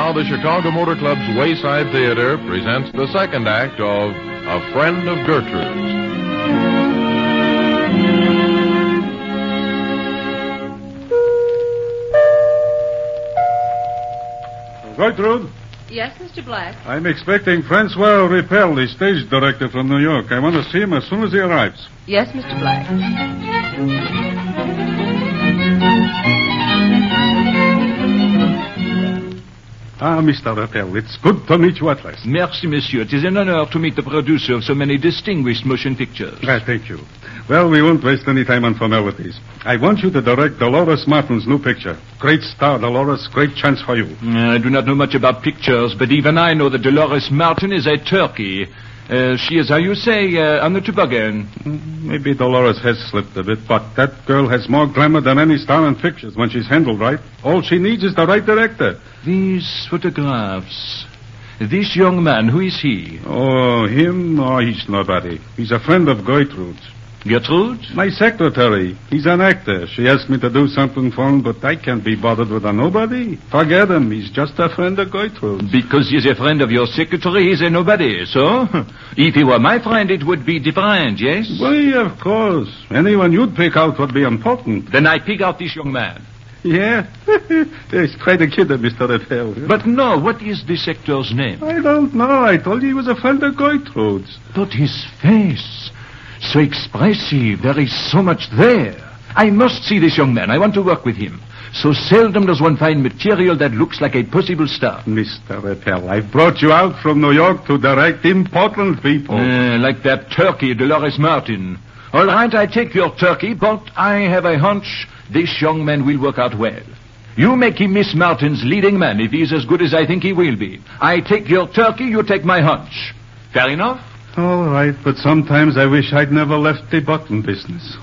now the Chicago Motor Club's Wayside Theater presents the second act of A Friend of Gertrude's. Gertrude? Yes, Mr. Black? I'm expecting Francois Repel, the stage director from New York. I want to see him as soon as he arrives. Yes, Mr. Black. Mr. Repel, it's good to meet you at last. Merci, monsieur. It is an honor to meet the producer of so many distinguished motion pictures. Thank you. Well, we won't waste any time on formalities. I want you to direct Dolores Martin's new picture. Great star, Dolores. Great chance for you. I do not know much about pictures, but even I know that Dolores Martin is a turkey. She is, how you say, on the toboggan. Maybe Dolores has slipped a bit, but that girl has more glamour than any star in pictures when she's handled right. All she needs is the right director. These photographs. This young man, who is he? Oh, him? Oh, he's nobody. He's a friend of Gertrude's. Gertrude? My secretary. He's an actor. She asked me to do something for him, but I can't be bothered with a nobody. Forget him. He's just a friend of Gertrude's. Because he's a friend of your secretary, he's a nobody, so? If he were my friend, it would be different, yes? Why, of course. Anyone you'd pick out would be important. Then I pick out this young man. Yeah? He's quite a kid, Mr. Repel. But no, what is this actor's name? I don't know. I told you he was a friend of Gertrude's. But his face... so expressive. There is so much there. I must see this young man. I want to work with him. So seldom does one find material that looks like a possible star. Mr. Repel, I've brought you out from New York to direct important people. Like that turkey, Dolores Martin. All right, I take your turkey, but I have a hunch this young man will work out well. You make him Miss Martin's leading man if he's as good as I think he will be. I take your turkey, you take my hunch. Fair enough? All right, but sometimes I wish I'd never left the button business.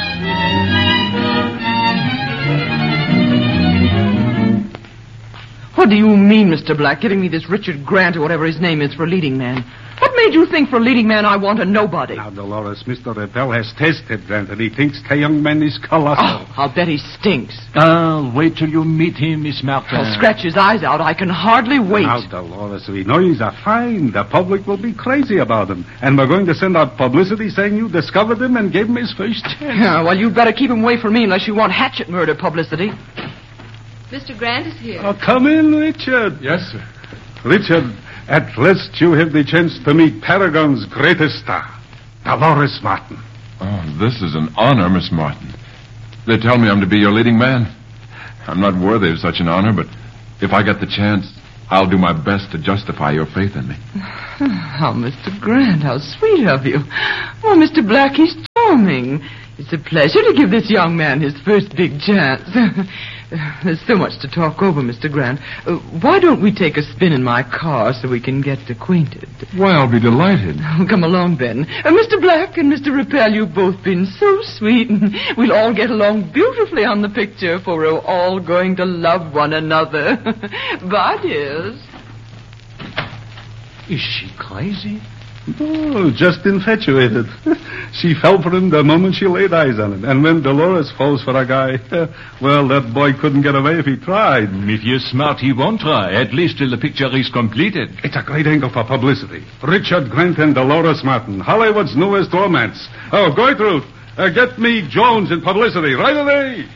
What do you mean, Mr. Black, giving me this Richard Grant or whatever his name is for leading man? What made you think for leading man I want a nobody? Now, Dolores, Mr. Repel has tested Grant, and he thinks the young man is colossal. Oh, I'll bet he stinks. Wait till you meet him, Miss Martin. I'll scratch his eyes out. I can hardly wait. Now, Dolores, we know he's a find. The public will be crazy about him. And we're going to send out publicity saying you discovered him and gave him his first chance. Yeah, well, you'd better keep him away from me unless you want hatchet murder publicity. Mr. Grant is here. Oh, come in, Richard. Yes, sir. Richard, at last you have the chance to meet Paragon's greatest star, Dolores Martin. Oh, this is an honor, Miss Martin. They tell me I'm to be your leading man. I'm not worthy of such an honor, but if I get the chance, I'll do my best to justify your faith in me. Oh, Mr. Grant, how sweet of you. Oh, Mr. Black, he's charming. It's a pleasure to give this young man his first big chance. There's so much to talk over, Mr. Grant. Why don't we take a spin in my car so we can get acquainted? Why, I'll be delighted. Oh, come along, then. Mr. Black and Mr. Repel, you've both been so sweet, and we'll all get along beautifully on the picture, for we're all going to love one another. Bye, dears. Is she crazy? Oh, just infatuated. She fell for him the moment she laid eyes on him. And when Dolores falls for a guy, well, that boy couldn't get away if he tried. If you're smart, he won't try, at least till the picture is completed. It's a great angle for publicity. Richard Grant and Dolores Martin, Hollywood's newest romance. Oh, Gertrude, get me Jones in publicity right away.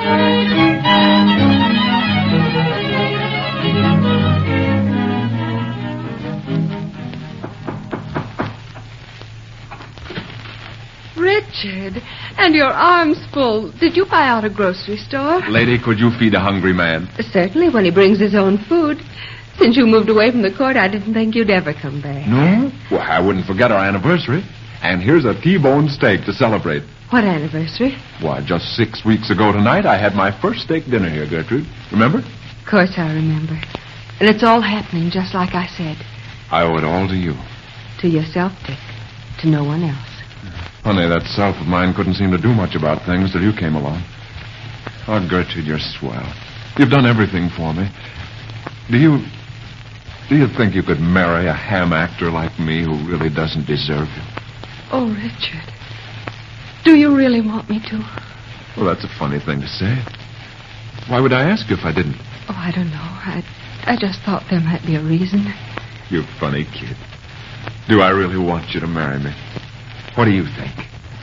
Richard, and your arms full. Did you buy out a grocery store? Lady, could you feed a hungry man? Certainly, when he brings his own food. Since you moved away from the court, I didn't think you'd ever come back. No? Well, I wouldn't forget our anniversary. And here's a T-bone steak to celebrate. What anniversary? Why, just 6 weeks ago tonight, I had my first steak dinner here, Gertrude. Remember? Of course I remember. And it's all happening just like I said. I owe it all to you. To yourself, Dick. To no one else. Funny, that self of mine couldn't seem to do much about things till you came along. Oh, Gertrude, you're swell. You've done everything for me. Do you think you could marry a ham actor like me who really doesn't deserve you? Oh, Richard. Do you really want me to? Well, that's a funny thing to say. Why would I ask you if I didn't? Oh, I don't know. I just thought there might be a reason. You funny kid. Do I really want you to marry me? What do you think?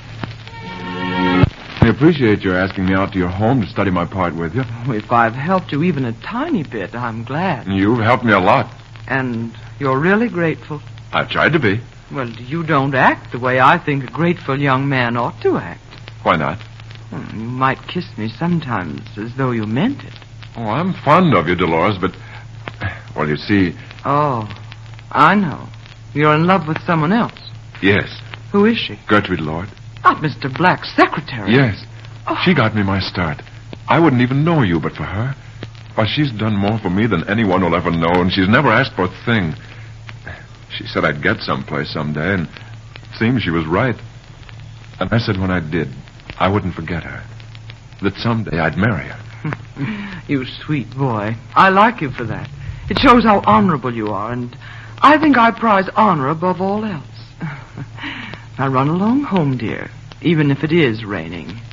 I appreciate your asking me out to your home to study my part with you. If I've helped you even a tiny bit, I'm glad. You've helped me a lot. And you're really grateful. I've tried to be. Well, you don't act the way I think a grateful young man ought to act. Why not? You might kiss me sometimes as though you meant it. Oh, I'm fond of you, Dolores, but... Well, you see... Oh, I know. You're in love with someone else. Yes. Who is she? Gertrude Lord. Not Mr. Black's secretary. Yes. Oh. She got me my start. I wouldn't even know you but for her. Why, she's done more for me than anyone will ever know, and she's never asked for a thing. She said I'd get someplace someday, and it seems she was right. And I said when I did, I wouldn't forget her. That someday I'd marry her. You sweet boy. I like you for that. It shows how honorable you are, and I think I prize honor above all else. Now run along home, dear, even if it is raining.